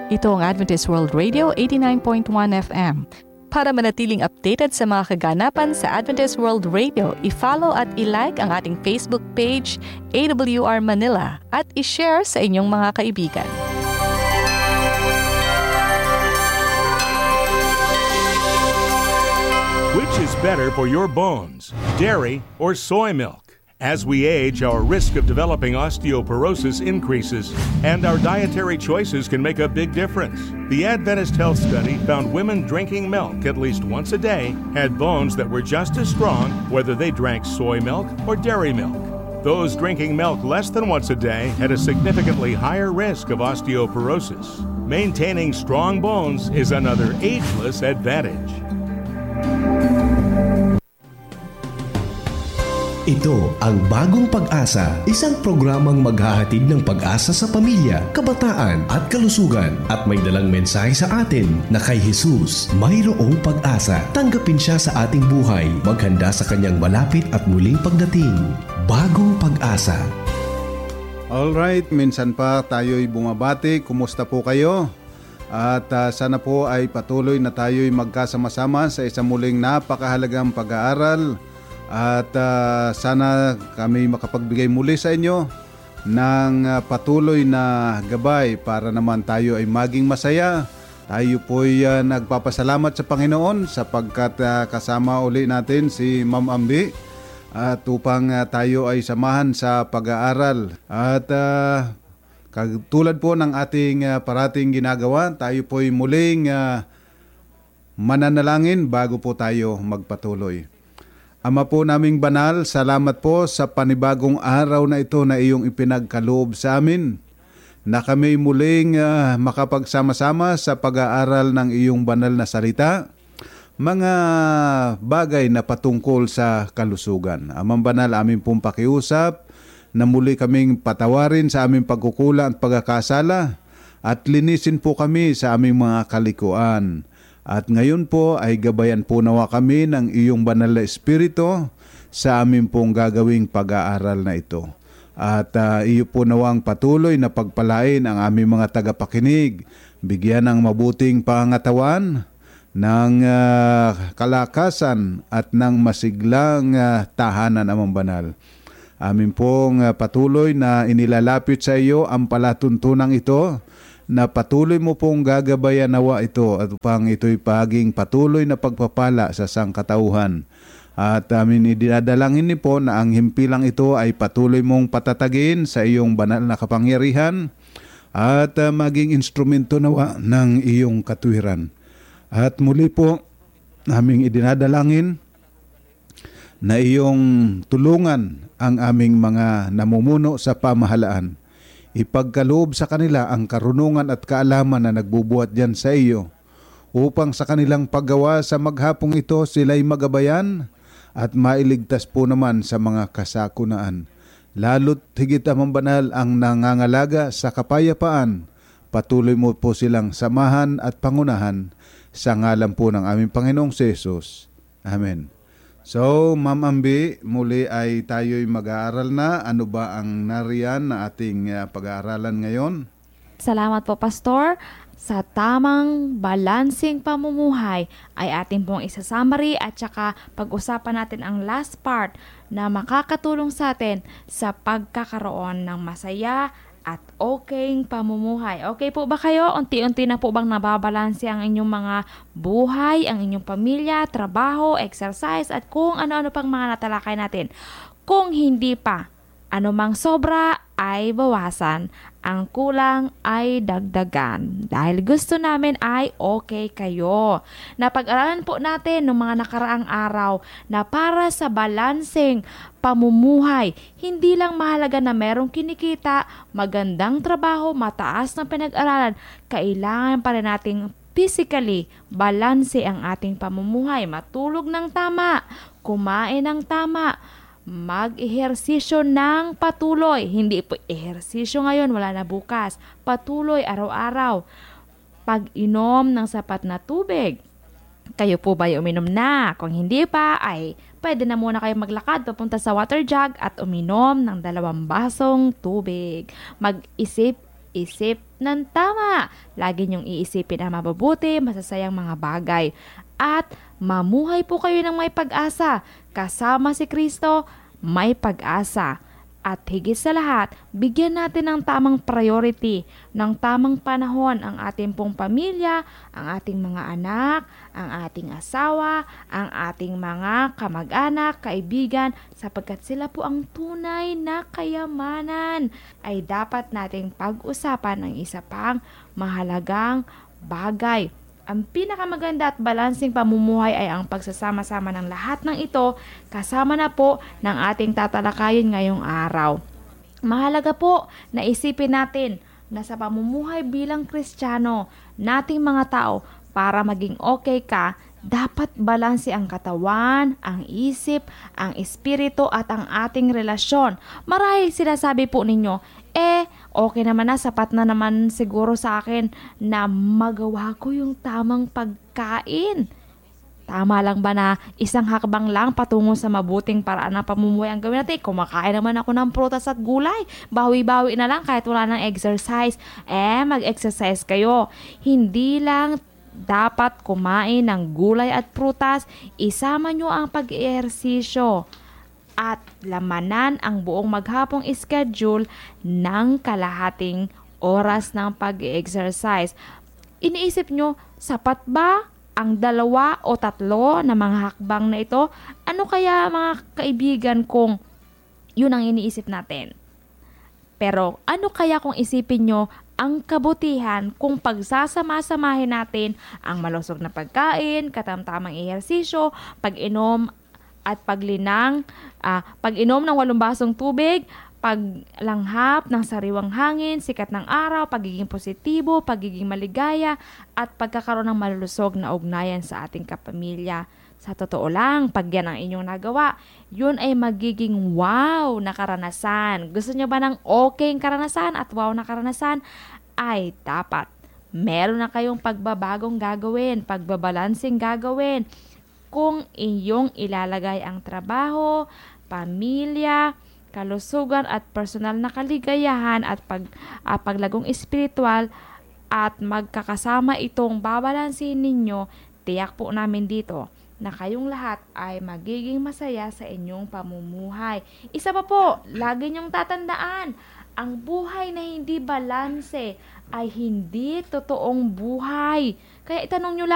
Ito ang Adventist World Radio 89.1 FM. Para manatiling updated sa mga kaganapan sa Adventist World Radio, i-follow at i-like ang ating Facebook page, AWR Manila, at i-share sa inyong mga kaibigan. Which is better for your bones, dairy or soy milk? As we age, our risk of developing osteoporosis increases, and our dietary choices can make a big difference. The Adventist Health Study found women drinking milk at least once a day had bones that were just as strong whether they drank soy milk or dairy milk. Those drinking milk less than once a day had a significantly higher risk of osteoporosis. Maintaining strong bones is another ageless advantage. Ito ang Bagong Pag-asa, isang programang maghahatid ng pag-asa sa pamilya, kabataan at kalusugan at may dalang mensahe sa atin na kay Jesus mayroong pag-asa. Tanggapin siya sa ating buhay, maghanda sa kanyang malapit at muling pagdating. Bagong Pag-asa. Alright, minsan pa tayo'y bumabati. Kumusta po kayo? At sana po ay patuloy na tayo'y magkasama-sama sa isang muling napakahalagang pag-aaral. At sana kami makapagbigay muli sa inyo ng patuloy na gabay para naman tayo ay maging masaya. Tayo po'y nagpapasalamat sa Panginoon sapagkat kasama uli natin si Ma'am Ambi at upang tayo ay samahan sa pag-aaral. At katulad po ng ating parating ginagawa, tayo po'y muling mananalangin bago po tayo magpatuloy. Ama po naming banal, salamat po sa panibagong araw na ito na iyong ipinagkaloob sa amin, na kami muling makapagsama-sama sa pag-aaral ng iyong banal na salita, mga bagay na patungkol sa kalusugan. Amang banal, aming pong pakiusap na muli kaming patawarin sa aming pagkukulang at pagkakasala at linisin po kami sa aming mga kalikuan. At ngayon po ay gabayan po nawa kami ng iyong banal na espiritu sa amin pong gagawing pag-aaral na ito. At iyo po nawang patuloy na pagpalain ang aming mga tagapakinig, bigyan ng mabuting pangatawan, ng kalakasan at ng masiglang tahanan, Amang banal. Amin pong patuloy na inilalapit sa iyo ang palatuntunang ito, na patuloy mo pong gagabayan nawa ito at upang ito'y paging patuloy na pagpapala sa sangkatauhan. At amin idinadalangin ni po na ang himpilang ito ay patuloy mong patatagin sa iyong banal na kapangyarihan at maging instrumento nawa ng iyong katwiran. At muli po aming idinadalangin na iyong tulungan ang aming mga namumuno sa pamahalaan. Ipagkaloob sa kanila ang karunungan at kaalaman na nagbubuhat diyan sa iyo, upang sa kanilang paggawa sa maghapong ito sila'y magabayan at mailigtas po naman sa mga kasakunaan. Lalo't higit, Amang banal, ang nangangalaga sa kapayapaan, patuloy mo po silang samahan at pangunahan sa ngalan po ng aming Panginoong Jesus. Amen. So, Ma'am Ambi, muli ay tayo'y mag-aaral na. Ano ba ang nariyan na ating pag-aaralan ngayon? Salamat po, Pastor. Sa tamang balancing pamumuhay ay ating pong isa-summary at saka pag-usapan natin ang last part na makakatulong sa atin sa pagkakaroon ng masaya at okayng pamumuhay. Okay po ba kayo? Unti-unti na po bang nababalanse ang inyong mga buhay, ang inyong pamilya, trabaho, exercise, at kung ano-ano pang mga natalakay natin? Kung hindi pa, anumang sobra ay bawasan, ang kulang ay dagdagan. Dahil gusto namin ay okay kayo. Napag-aralan po natin ng mga nakaraang araw na para sa balancing pamumuhay, hindi lang mahalaga na merong kinikita, magandang trabaho, mataas na pinag-aralan, kailangan pa rin nating physically balanse ang ating pamumuhay. Matulog ng tama, kumain ng tama, mag-ehersisyo ng patuloy. Hindi po ehersisyo ngayon, wala na bukas. Patuloy, araw-araw. Pag-inom ng sapat na tubig. Kayo po ba ay uminom na? Kung hindi pa, ay pwede na muna kayo maglakad papunta sa water jug at uminom ng 2 basong tubig. Mag-isip Isip ng tama. Lagi niyong iisipin ang mabubuti, masasayang mga bagay. At mamuhay po kayo ng may pag-asa. Kasama si Kristo, may pag-asa. At higit sa lahat, bigyan natin ng tamang priority, ng tamang panahon ang ating pong pamilya, ang ating mga anak, ang ating asawa, ang ating mga kamag-anak, kaibigan, sapagkat sila po ang tunay na kayamanan. Ay dapat nating pag-usapan ng isa pang mahalagang bagay. Ang pinakamaganda at balansing pamumuhay ay ang pagsasama-sama ng lahat ng ito, kasama na po ng ating tatalakayin ngayong araw. Mahalaga po na isipin natin na sa pamumuhay bilang Kristiyano, nating mga tao, para maging okay ka, dapat balanse ang katawan, ang isip, ang espiritu at ang ating relasyon. Marahil sinasabi po ninyo, okay naman na, sapat na naman siguro sa akin na magawa ko yung tamang pagkain. Tama lang ba na isang hakbang lang patungo sa mabuting paraan ng pamumuhay ang gawin natin? Kumakain naman ako ng prutas at gulay. Bawi-bawi na lang kahit wala ng exercise. Mag-exercise kayo. Hindi lang dapat kumain ng gulay at prutas. Isama nyo ang pag-ehersisyo at lamanan ang buong maghapong schedule ng kalahating oras ng pag-exercise. Iniisip nyo, sapat ba ang 2 o 3 na mga hakbang na ito? Ano kaya mga kaibigan kung yun ang iniisip natin? Pero ano kaya kung isipin nyo ang kabutihan kung pagsasama-samahin natin ang malusog na pagkain, katamtamang ehersisyo, pag-inom at pag-inom ng 8 basong tubig, paglanghap ng sariwang hangin, sikat ng araw, pagiging positibo, pagiging maligaya, at pagkakaroon ng malusog na ugnayan sa ating kapamilya. Sa totoo lang, pag yan ang inyong nagawa, yun ay magiging wow na karanasan. Gusto nyo ba ng okay karanasan at wow na karanasan? Ay dapat meron na kayong pagbabagong gagawin, pagbabalansing gagawin. Kung inyong ilalagay ang trabaho, pamilya, kalusugan at personal na kaligayahan at paglagong espiritual at magkakasama itong babalansin ninyo, tiyak po namin dito na kayong lahat ay magiging masaya sa inyong pamumuhay. Isa pa po, lagi niyong tatandaan, ang buhay na hindi balanse ay hindi totoong buhay. Kaya itanong nyo lang,